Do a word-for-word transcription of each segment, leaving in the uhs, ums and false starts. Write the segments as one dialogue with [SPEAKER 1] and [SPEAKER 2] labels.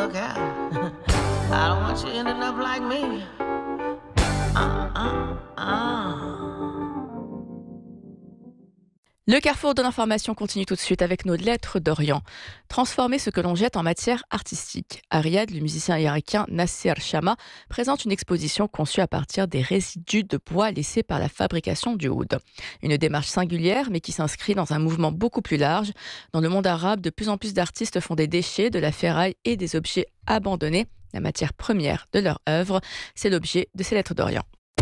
[SPEAKER 1] look out. I don't want you ending up like me. Uh, uh, uh.
[SPEAKER 2] Le carrefour de l'information continue tout de suite avec nos lettres d'Orient. Transformer ce que l'on jette en matière artistique. À Riyad, le musicien irakien Nasser Chama présente une exposition conçue à partir des résidus de bois laissés par la fabrication du oud. Une démarche singulière mais qui s'inscrit dans un mouvement beaucoup plus large. Dans le monde arabe, de plus en plus d'artistes font des déchets, de la ferraille et des objets abandonnés la matière première de leur œuvre. C'est l'objet de ces lettres d'Orient.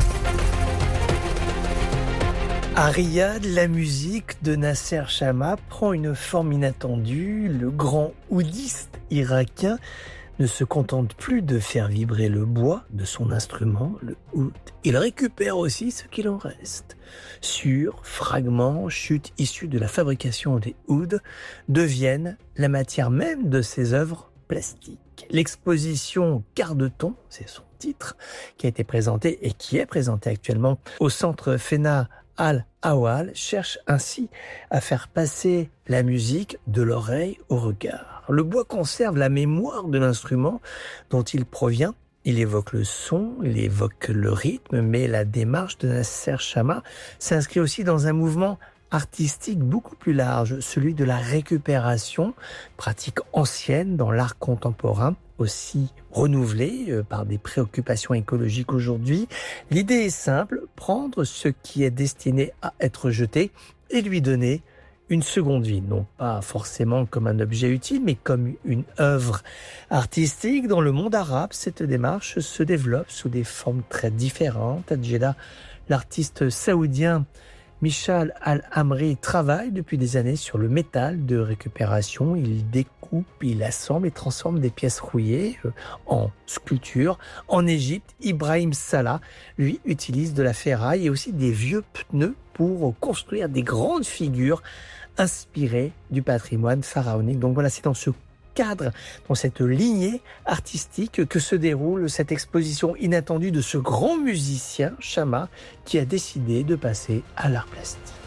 [SPEAKER 3] À Riyad, la musique de Nasser Chama prend une forme inattendue. Le grand oudiste irakien ne se contente plus de faire vibrer le bois de son instrument, le oud. Il récupère aussi ce qu'il en reste. Sur, fragments, chutes issues de la fabrication des ouds deviennent la matière même de ses œuvres plastiques. L'exposition Garde-ton, c'est son titre, qui a été présentée et qui est présentée actuellement au centre Fena Al-Awal, cherche ainsi à faire passer la musique de l'oreille au regard. Le bois conserve la mémoire de l'instrument dont il provient. Il évoque le son, il évoque le rythme, mais la démarche de Nasser Chama s'inscrit aussi dans un mouvement artistique beaucoup plus large, celui de la récupération, pratique ancienne dans l'art contemporain, aussi renouvelée par des préoccupations écologiques aujourd'hui. L'idée est simple, prendre ce qui est destiné à être jeté et lui donner une seconde vie, non pas forcément comme un objet utile, mais comme une œuvre artistique. Dans le monde arabe, cette démarche se développe sous des formes très différentes. À Jeddah, l'artiste saoudien Michal Al-Amri travaille depuis des années sur le métal de récupération. Il découpe, il assemble et transforme des pièces rouillées en sculpture. En Égypte, Ibrahim Salah, lui, utilise de la ferraille et aussi des vieux pneus pour construire des grandes figures inspirées du patrimoine pharaonique. Donc voilà, c'est dans ce cadre, dans cette lignée artistique que se déroule cette exposition inattendue de ce grand musicien, Chama, qui a décidé de passer à l'art plastique.